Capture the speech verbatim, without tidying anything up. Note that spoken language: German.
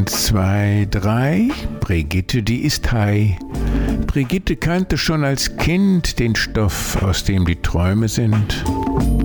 Eins, zwei, drei. Brigitte, die ist high. Brigitte kannte schon als Kind den Stoff, aus dem die Träume sind.